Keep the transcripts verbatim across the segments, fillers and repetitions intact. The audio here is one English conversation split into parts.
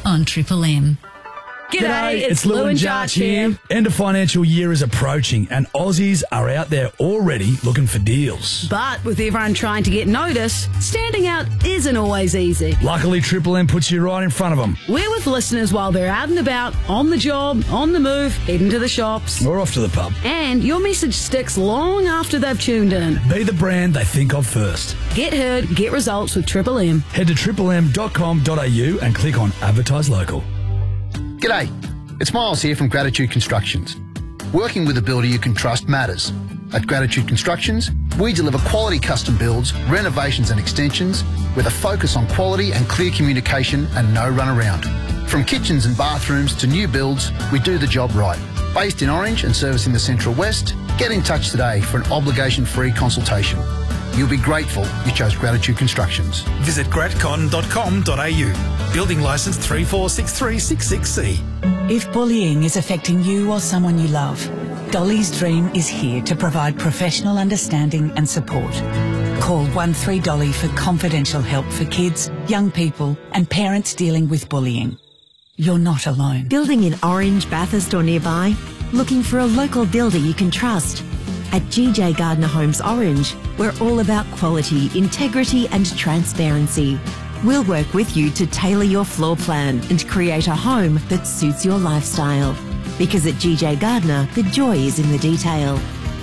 on Triple M. G'day, it's Lou and Jarch here. End of financial year is approaching and Aussies are out there already looking for deals. But with everyone trying to get notice, standing out isn't always easy. Luckily, Triple M puts you right in front of them. We're with listeners while they're out and about, on the job, on the move, heading to the shops. Or off to the pub. And your message sticks long after they've tuned in. Be the brand they think of first. Get heard, get results with Triple M. Head to triple m dot com dot a u and click on Advertise Local. G'day, it's Miles here from Gratitude Constructions. Working with a builder you can trust matters. At Gratitude Constructions, we deliver quality custom builds, renovations and extensions with a focus on quality and clear communication and no runaround. From kitchens and bathrooms to new builds, we do the job right. Based in Orange and servicing the Central West, get in touch today for an obligation-free consultation. You'll be grateful you chose Gratitude Constructions. Visit gratcon dot com dot a u. Building licence three four six three six six C. If bullying is affecting you or someone you love, Dolly's Dream is here to provide professional understanding and support. Call one three Dolly for confidential help for kids, young people and parents dealing with bullying. You're not alone. Building in Orange, Bathurst or nearby? Looking for a local builder you can trust? At G J Gardner Homes Orange, we're all about quality, integrity and transparency. We'll work with you to tailor your floor plan and create a home that suits your lifestyle. Because at G J Gardner, the joy is in the detail.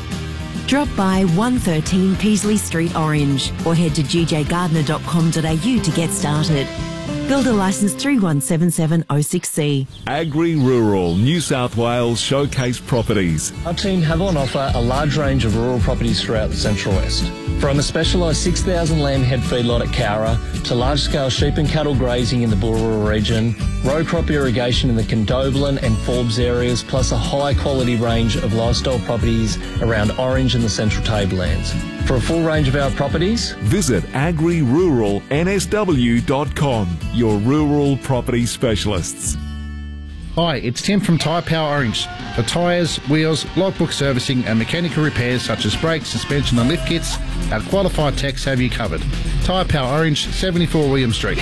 Drop by one thirteen Peasley Street, Orange, or head to g j gardner dot com dot a u to get started. Builder licence three one seven seven oh six C. Agri Rural, New South Wales Showcase Properties. Our team have on offer a large range of rural properties throughout the Central West. From a specialised six thousand lamb head feedlot at Cowra to large-scale sheep and cattle grazing in the Burra region, row crop irrigation in the Condobolin and Forbes areas, plus a high-quality range of lifestyle properties around Orange and the Central Tablelands. For a full range of our properties, visit agri rural n s w dot com, your rural property specialists. Hi, it's Tim from Tyre Power Orange. For tyres, wheels, logbook servicing and mechanical repairs such as brakes, suspension and lift kits, our qualified techs have you covered. Tyre Power Orange, seventy-four William Street.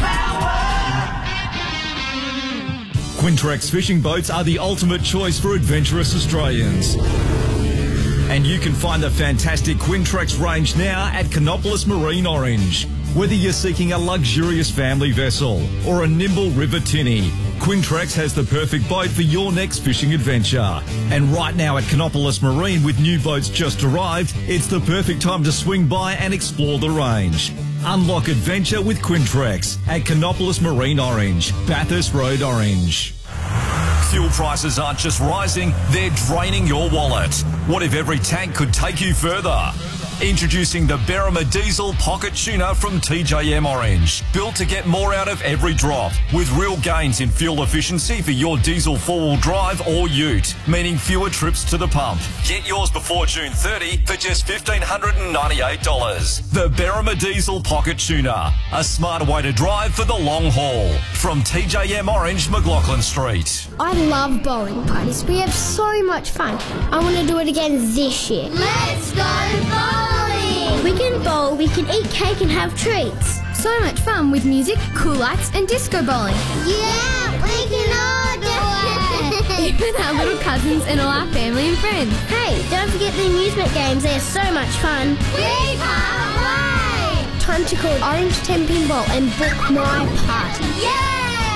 Quintrex fishing boats are the ultimate choice for adventurous Australians. And you can find the fantastic Quintrex range now at Canopolis Marine Orange. Whether you're seeking a luxurious family vessel or a nimble river tinny, Quintrex has the perfect boat for your next fishing adventure. And right now at Canopolis Marine, with new boats just arrived, it's the perfect time to swing by and explore the range. Unlock adventure with Quintrex at Canopolis Marine Orange, Bathurst Road Orange. Fuel prices aren't just rising, they're draining your wallet. What if every tank could take you further? Introducing the Berrima Diesel Pocket Tuner from T J M Orange. Built to get more out of every drop, with real gains in fuel efficiency for your diesel four-wheel drive or ute, meaning fewer trips to the pump. Get yours before June thirtieth for just one thousand five hundred ninety-eight dollars. The Berrima Diesel Pocket Tuner, a smarter way to drive for the long haul. From T J M Orange, McLaughlin Street. I love bowling parties. We have so much fun. I want to do it again this year. Let's go bowling! We can bowl, we can eat cake and have treats. So much fun with music, cool lights and disco bowling. Yeah, we can all do it! Even our little cousins and all our family and friends. Hey, don't forget the amusement games, they are so much fun. We can't wait! Time to call Orange ten Pinball and book my party. Yeah!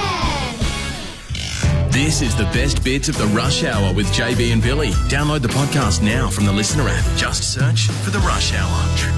This is the best bits of the Rush Hour with J B and Billy. Download the podcast now from the Listener app. Just search for the Rush Hour.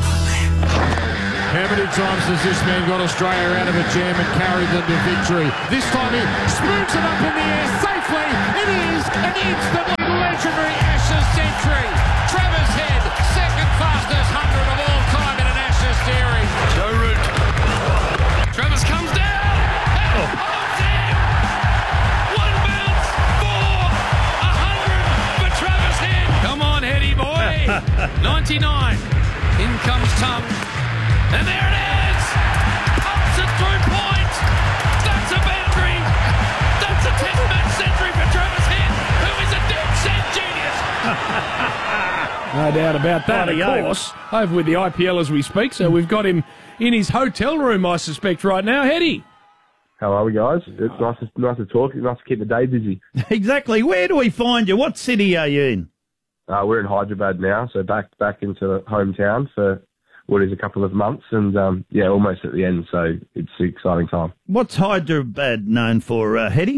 How many times has this man got Australia out of a jam and carried them to victory? This time he spooks it up in the air safely. It is an instant legendary Ashes century. Travis Head, second fastest hundred of all time in an Ashes series. Joe Root. Travis comes down. Oh. Oh, damn. One bounce for a hundred for Travis Head. Come on, Heady boy. ninety-nine. In comes Tom. And there it is! Ups and through point! That's a boundary! That's a test-match century for Travis Head, who is a dead-set genius! No doubt about that, of course. Over with the I P L as we speak, so we've got him in his hotel room, I suspect, right now. Heady? How are we, guys? It's nice to, nice to talk. It's nice to keep the day busy. Exactly. Where do we find you? What city are you in? Uh, we're in Hyderabad now, so back back into the hometown for what is a couple of months, and um, yeah, almost at the end, so it's an exciting time. What's Hyderabad known for, uh, Hetty?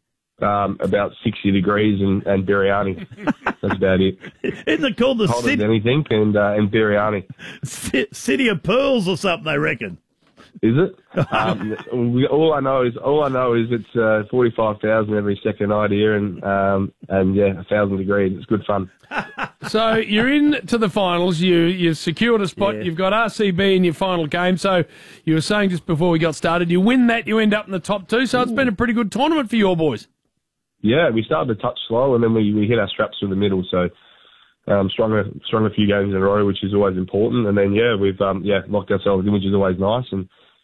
Um, about sixty degrees and, and biryani. That's about it. Isn't it called the Cold city? as anything, and, uh, and biryani. C- City of Pearls or something, I reckon. Is it? um, we, all I know is all I know is it's uh, forty-five thousand every second night here, and um, and yeah, a thousand degrees. It's good fun. So you're in to the finals. You you've secured a spot. Yeah. You've got R C B in your final game. So you were saying just before we got started, you win that, you end up in the top two. So it's been a pretty good tournament for your boys. Yeah, we started to touch slow, and then we, we hit our straps through the middle. So um, strung a strung a few games in a row, which is always important. And then yeah, we've um, yeah locked ourselves in, which is always nice. And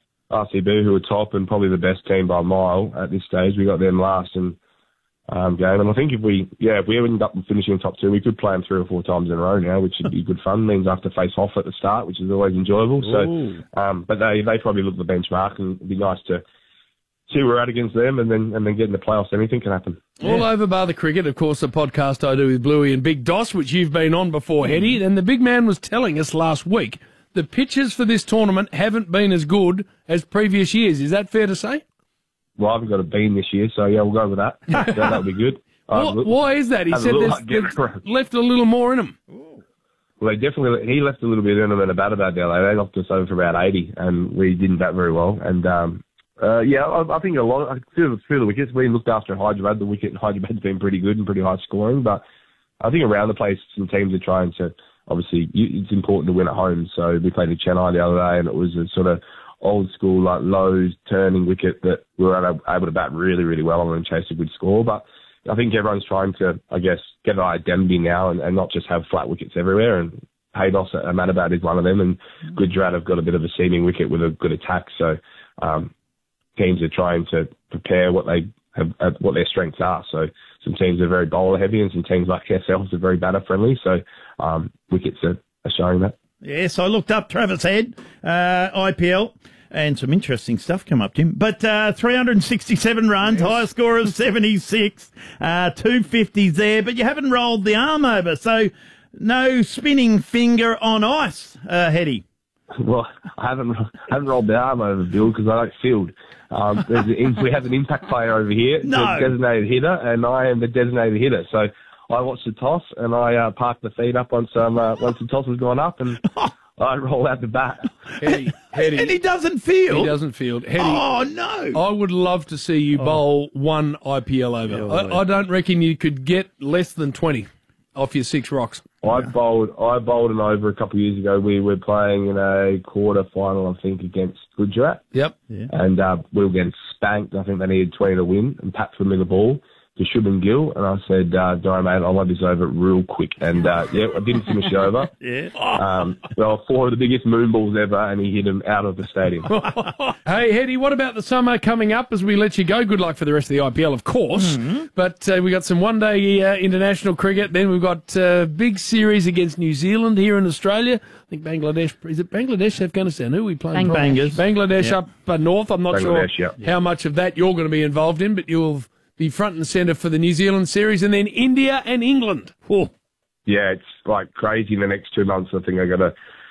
R C B, who are top and probably the best team by a mile at this stage, we got them last and um, game. And I think if we yeah if we end up finishing in top two, we could play them three or four times in a row now, which would be good fun. Means I have to face off at the start, which is always enjoyable. Ooh. So, um, but they they probably look at the benchmark, and it'd be nice to see where we're at against them, and then and then get in the playoffs. Anything can happen. All over bar the cricket, of course, the podcast I do with Bluey and Big Doss, which you've been on before, Hetty. And the big man was telling us last week the pitches for this tournament haven't been as good as previous years. Is that fair to say? Well, I haven't got a bean this year, so yeah, we'll go with that. Yeah, that'll be good. Why, why is that? He Have a said little there's, luck, there's left a little more in him. Well, they definitely he left a little bit in them and a bat about there. They knocked us over for about eighty, and we didn't bat very well. And um, uh, yeah, I, I think a lot. I feel through the wickets. We looked after Hyderabad. The wicket in Hyderabad's been pretty good and pretty high scoring, but I think around the place, some teams are trying to. Obviously, it's important to win at home. So we played in Chennai the other day, and it was a sort of old school, like lows turning wicket that we were able to bat really, really well on and chase a good score. But I think everyone's trying to, I guess, get an identity now and, and not just have flat wickets everywhere. And Haydos at Ahmedabad is one of them, and Gujarat have got a bit of a seaming wicket with a good attack. So um, teams are trying to prepare what they have, uh, what their strengths are. So some teams are very bowler heavy, and some teams like ourselves are very batter friendly. So um, wickets are, are showing that. Yes, I looked up Travis Head, uh, I P L, and some interesting stuff come up, Tim. But uh, three hundred sixty-seven runs, yes. Highest score of seventy-six, uh, two fifties there, but you haven't rolled the arm over, so no spinning finger on ice, uh, Hetty. Well, I haven't haven't rolled the arm over, Bill, because I don't field. Um, there's a, we have an impact player over here, no. the designated hitter, and I am the designated hitter. So I watched the toss, and I uh, parked the feet up once um, uh, once the toss has gone up, and I roll out the bat. Hetty, Hetty, and he doesn't field? He doesn't field. Hetty, oh, no. I would love to see you bowl oh. one I P L over. Oh, I, I don't reckon you could get less than twenty off your six rocks. I bowled I bowled an over a couple of years ago. We were playing in a quarter final, I think, against Gujarat. Yep. Yeah. And uh, we were getting spanked. I think they needed twenty to win, and Pat threw me the ball to Shubman Gill, and I said, uh, "Don't mate, I want this over real quick." And uh, yeah, I didn't finish it over. yeah. Um, well, four of the biggest moon balls ever, and he hit them out of the stadium. Hey, Hetty, what about the summer coming up as we let you go? Good luck for the rest of the I P L, of course. Mm-hmm. But uh, we got some one-day uh, international cricket. Then we've got uh, big series against New Zealand here in Australia. I think Bangladesh. Is it Bangladesh, Afghanistan? Who are we playing? Bangladesh. Bangladesh yep. up uh, north. I'm not Bangladesh, sure yep. how much of that you're going to be involved in, but you'll be front and centre for the New Zealand series, and then India and England. Oh. Yeah, it's like crazy in the next two months. I think I got to,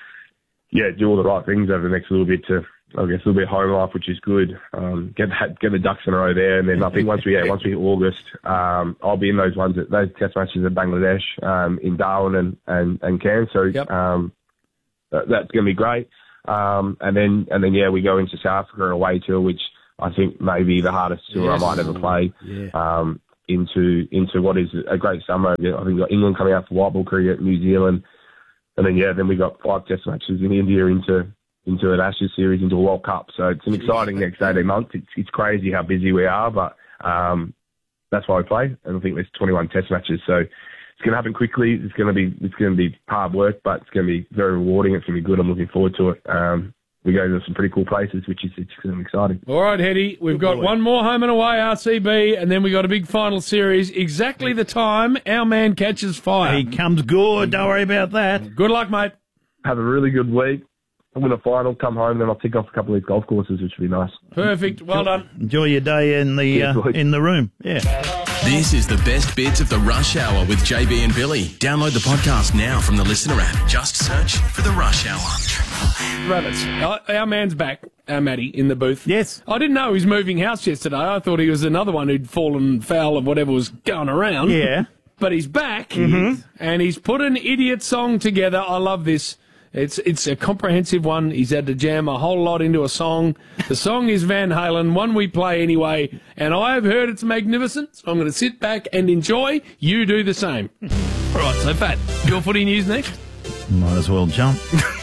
yeah, do all the right things over the next little bit to, I guess, a little bit of home life, which is good. Um, get that, get the ducks in a row there, and then I think once we, yeah, once we hit August, um, I'll be in those ones, at, those test matches at Bangladesh, um, in Darwin and and and Cairns. So yep. um, that, that's going to be great. Um, and then and then yeah, we go into South Africa away tour, which I think maybe the hardest tour yes. I might ever play. Yeah. Um, into into what is a great summer. I think we've got England coming out for white ball cricket, New Zealand, and then yeah, then we got five test matches in India into into an Ashes series, into a World Cup. So it's an exciting next eighteen months. It's it's crazy how busy we are, but um, that's why we play. And I think there's twenty-one test matches, so it's going to happen quickly. It's going to be it's going to be hard work, but it's going to be very rewarding. It's going to be good. I'm looking forward to it. Um, we go to some pretty cool places, which is it's exciting. All right, Hetty, we've got one more home and away, R C B, and then we got a big final series. Exactly the time our man catches fire. He comes good. Don't worry about that. Good luck, mate. Have a really good week. win a final, come home, then I'll tick off a couple of these golf courses, which would be nice. Perfect. Well done. Enjoy your day in the Yeah, uh, boys. in the room. Yeah. This is the best bits of the Rush Hour with J B and Billy. Download the podcast now from the Listener app. Just search for the Rush Hour. Rabbits. Our, our man's back, our Matty, in the booth. Yes. I didn't know he was moving house yesterday. I thought he was another one who'd fallen foul of whatever was going around. Yeah. But he's back, Mhm. and he's put an idiot song together. I love this. It's it's a comprehensive one. He's had to jam a whole lot into a song. The song is Van Halen, one we play anyway, and I have heard it's magnificent, so I'm going to sit back and enjoy. You do the same. All right, so, Pat, your footy news next? Might as well jump.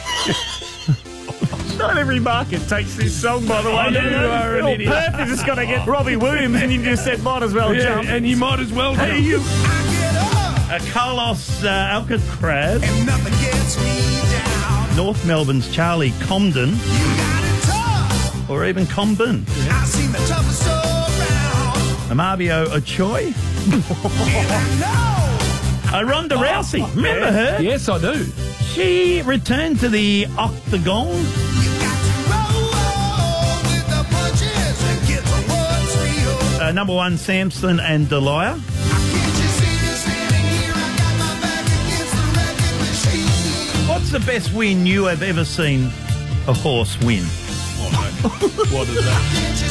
Not every market takes this song, by the way. I know you are an Well, idiot. Perth is just going to get Robbie Williams, and you just said might as well Yeah, jump. and you might as well Hey, jump. you. Uh, Carlos uh, Alcaraz. North Melbourne's Charlie Comden. Or even Comben. Amabio Ochoy. uh, Ronda Rousey. Remember her? Yes, I do. She returned to the octagon. Uh, number one, Samson and Delia. What's the best win you have ever seen a horse win? What is that?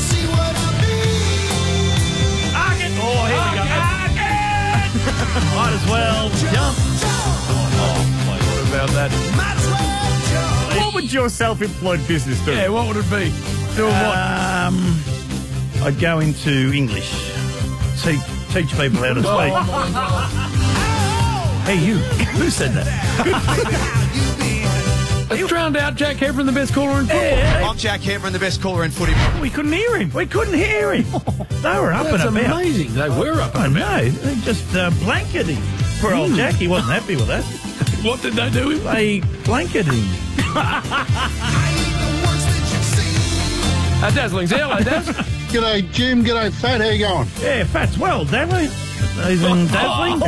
Argan! Oh, here we go. Might as well jump. What about that? What would your self-employed business do? Yeah, what would it be? Doing what? Um, I'd go into English. Teach, teach people how to speak. Hey, you. Who said that? It's drowned out Jack Hebron, the best caller in footy. Yeah. I'm Jack Hebron, the best caller in footy. We couldn't hear him. We couldn't hear him. They were up That's and about. amazing. They were up I and about. know. They just uh, blanketed him. Poor old Mm. Jack. He wasn't happy with that. What did they do? They blanketed him. Uh, Dazzling. Say hello, Daz. G'day, Jim. G'day, Fat. How you going? Yeah, Fat's well, Dazzling. He's in Dazzling.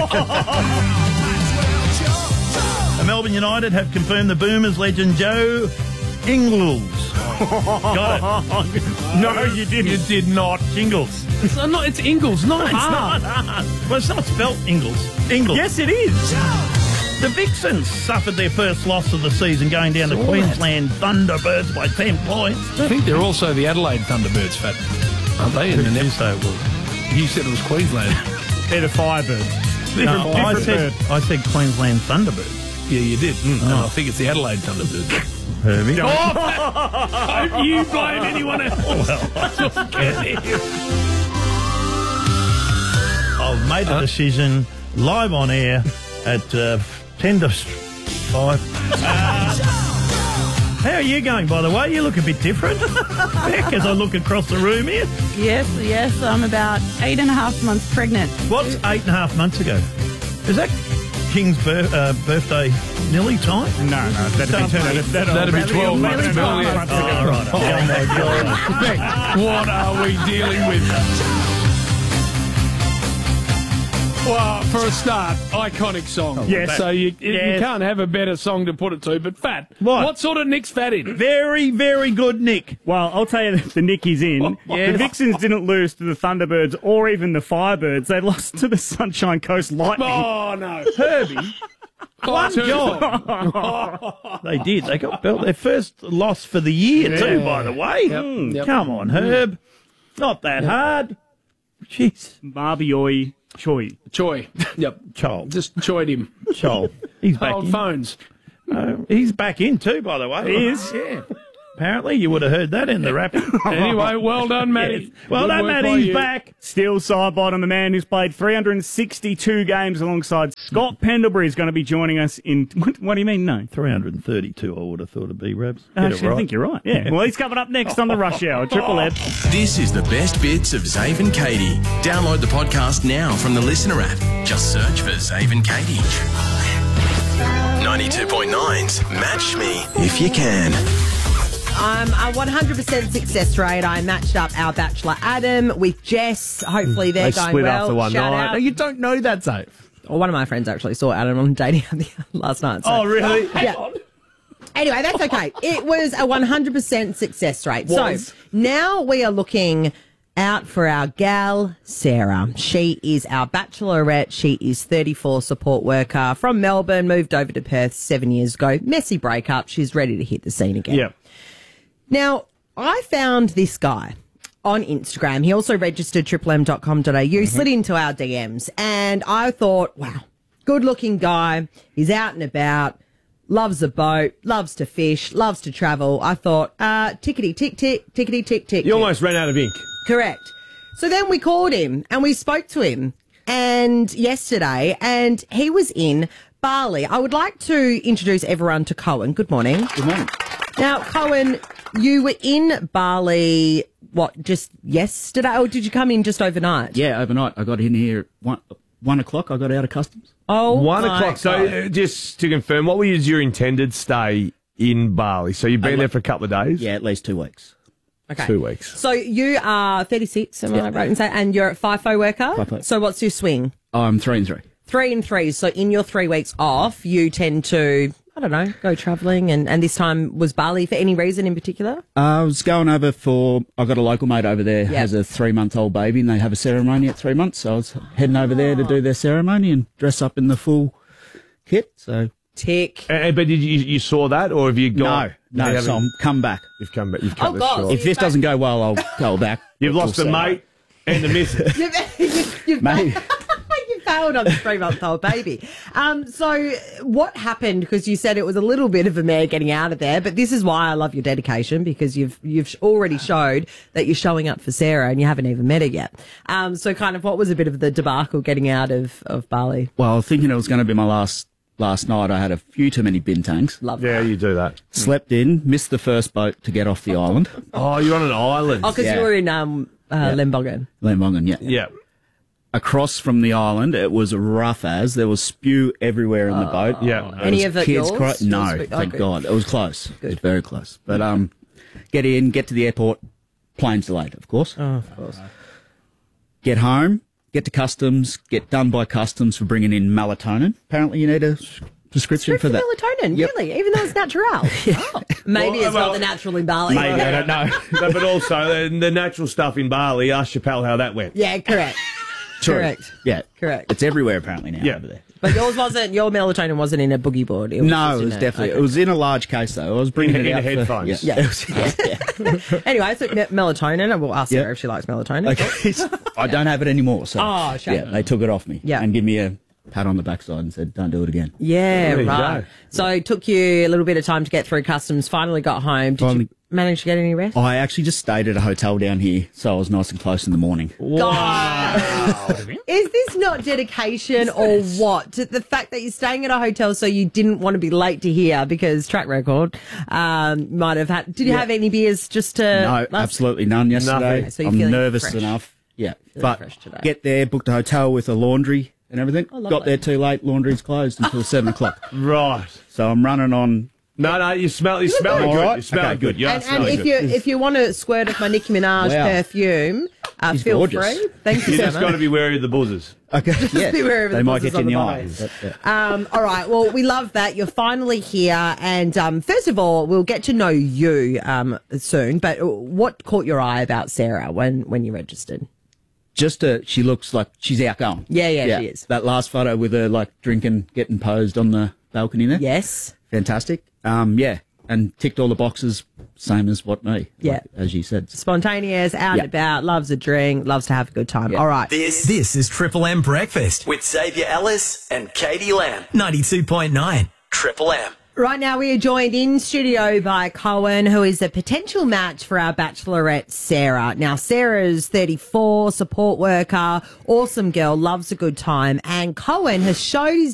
Uh, Melbourne United have confirmed the Boomers legend Joe Ingles. Got it. No, you didn't. You did not. Ingles. It's not. It's Ingles. Not It's hard. not. Well, it's not spelt Ingles. Ingles. Yes, it is. The Vixens suffered their first loss of the season, going down to Saw Queensland Thunderbirds by ten points. I think they're also the Adelaide Thunderbirds, Fat. Aren't they? In the Who net? so it was? You said it was Queensland. They're the Firebirds. Different, No, I different said bird. I said Queensland Thunderbirds. Yeah, you did. Mm. And I think it's the Adelaide Thunderbirds. Herbie. Oh, don't you blame anyone else. Well, I just can't hear. I've made a decision live on air at uh, ten to five. Uh, how are you going, by the way? You look a bit different. Beck, as I look across the room here. Yes, yes, I'm about eight and a half months pregnant. What's eight and a half months ago? Is that King's bir- uh, birthday nearly time? No, no, that'd be, that'd, that'd, That'd be twelve months, twelve Bill, yeah. months Oh, ago. right. Oh, my God. Beck, what are we dealing with? Well, for a start, iconic song. Yes. So you, you Yes. can't have a better song to put it to, but Fat. What? What sort of Nick's Fat in? Very, very good, Nick. Well, I'll tell you the Nick is in. Yes. The Vixens didn't lose to the Thunderbirds or even the Firebirds. They lost to the Sunshine Coast Lightning. Oh, no. Herbie. One two. job. They did. They got built their first loss for the year, too, Yeah. by the way. Yep, Hmm, yep. Come on, Herb. Not that hard. Jeez. Marbioi Choi. Choi. Yep. Chol. Just choyed him. Chol. He's back Old in. phones. Uh, he's back in, too, by the way. He is? Yeah. Apparently, you would have heard that in the rap. Anyway, well done, Matty. Yes. Well Good done, work Matty. by He's you. back. Still sidebottom, the man who's played three hundred sixty-two games alongside Scott Pendlebury is going to be joining us in... What, what do you mean, no? three hundred thirty-two, I would have thought it'd be, Rabs. Get Actually, it right. I think you're right. Yeah. Well, he's coming up next on the Rush Hour. Triple Ed. This is the best bits of Zave and Katie. Download the podcast now from the Listener app. Just search for Zave and Katie. ninety-two point nine's Match Me If You Can. Um, a one hundred percent success rate. I matched up our bachelor Adam with Jess. Hopefully they're They going split well. after one Shout night. out. No, you don't know that, Dave. Well, one of my friends actually saw Adam on dating app last night. So. Oh, really? Yeah. Anyway, that's okay. It was a one hundred percent success rate. Was. So now we are looking out for our gal, Sarah. She is our bachelorette. She is thirty-four, support worker from Melbourne, moved over to Perth seven years ago. Messy breakup. She's ready to hit the scene again. Yeah. Now, I found this guy on Instagram. He also registered triple m dot com dot a u, Mm-hmm. slid into our D Ms, and I thought, wow, good-looking guy. He's out and about, loves a boat, loves to fish, loves to travel. I thought, uh, tickety tick tick, tickety tick tick. You almost ran out of ink. Correct. So then we called him and we spoke to him and yesterday, and he was in Bali. I would like to introduce everyone to Cohen. Good morning. Good morning. Now, Cohen, you were in Bali, what, just yesterday, or did you come in just overnight? Yeah, overnight. I got in here at one, one o'clock. I got out of customs. Oh, One my o'clock. So, God. uh, just to confirm, what was your intended stay in Bali? So, you've been Uh, there for a couple of days? Yeah, at least two weeks. Okay. Two weeks. So you are thirty-six, am I right in saying? And you're a FIFO worker? FIFO. So what's your swing? I'm three and three. Three and three. So in your three weeks off, you tend to, I don't know, go travelling. And, and this time was Bali for any reason in particular? I was going over for, I've got a local mate over there, Yep. has a three-month-old baby, and they have a ceremony at three months. So I was heading over there to do their ceremony and dress up in the full kit. So Tick. Uh, but did you, you saw that, or have you gone? no, you no. So haven't- I'm come back. You've come back. You've cut Oh, this God. short. If this doesn't go well, I'll go back. You've lost a We'll see. mate and the missus. You've, you've, you've, Mate. you failed on the three-month-old baby. Um, so what happened? Because you said it was a little bit of a mare getting out of there, but this is why I love your dedication, because you've you've already showed that you're showing up for Sarah and you haven't even met her yet. Um, so kind of what was a bit of the debacle getting out of, of Bali? Well, thinking it was going to be my last last night, I had a few too many bin tanks. Love Yeah, you do that. Slept in, missed the first boat to get off the island. Oh, you're on an island. Oh, because Yeah. you were in um, uh, Yeah. Lembongan. Lembongan, yeah. Yeah. Across from the island, it was rough as. There was spew everywhere in the boat. Yeah. There Any was of it kids yours? cry- No, It was- oh, thank good. God. It was close. It was very close. But um, get in, get to the airport, plane's delayed, of course. Oh, of course. Get home, get to customs, get done by customs for bringing in melatonin. Apparently you need a s- prescription for that. Melatonin, Yep. really? Even though it's natural? Oh, maybe Well, it's well, not the natural in Bali. Maybe, I don't know. No, but also uh, the natural stuff in Bali. Ask Chappelle how that went. Yeah, correct. True. Correct. Yeah. Correct. It's everywhere apparently now Yeah. over there. But yours wasn't, your melatonin wasn't in a boogie board. It was No, just it in was a- definitely, okay. it was in a large case though. I was bringing In- it in out for- headphones. Yeah. Yeah. It was- yeah. Anyway, so me- melatonin, and we'll ask Sarah Yeah. if she likes melatonin. Okay. I don't have it anymore. So Oh, shame. yeah, they took it off me. Yeah. And give me a pat on the backside and said, "Don't do it again." Yeah, There you right. go. So it took you a little bit of time to get through customs, finally got home. Did Finally- you manage to get any rest? I actually just stayed at a hotel down here, so I was nice and close in the morning. Is this not dedication or what? The fact that you're staying at a hotel so you didn't want to be late to here because track record um, might have had. Did you Yeah. have any beers just to. No, last- absolutely none yesterday. Nothing. So you're I'm feeling nervous fresh. enough. Yeah, Feeling but fresh today. get there, booked a hotel with a laundry and everything. Oh, lovely. Got there too late. Laundry's closed until seven o'clock. Right. So I'm running on. No, no, you smell. You smell All good. right. You smell Okay, good. good. You are And, and smelling if good. you if you want to squirt of my Nicki Minaj Wow. perfume, uh, She's feel gorgeous. free. Thank you You so just much. got to be wary of the buzzers. Okay, yeah. be wary of the they might buzzers get you in on the the eye. bottom. But, yeah. Um, all right. Well, we love that. You're finally here. And um, first of all, we'll get to know you um, soon. But what caught your eye about Sarah when, when you registered? Just uh she looks like she's outgoing. Yeah, yeah, she is. That last photo with her like drinking, getting posed on the balcony there. Yes. Fantastic. Um, yeah, and ticked all the boxes, same as what me. Yeah. like, as you said. Spontaneous, out Yeah. and about, loves a drink, loves to have a good time. All right. This, This is Triple M Breakfast. with Xavier Ellis and Katie Lamb. ninety-two point nine. Triple M. Right now, we are joined in studio by Cohen, who is a potential match for our bachelorette, Sarah. Now, Sarah's thirty-four, support worker, awesome girl, loves a good time, and Cohen has showed his